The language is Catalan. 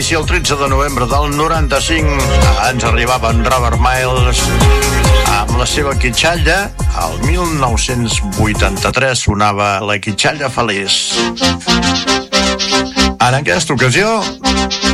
l'inici el 13 de novembre del 95. Ens arribaven Robert Miles amb la seva Quitxalla. El 1983 sonava la Quitxalla Feliç. En aquesta ocasió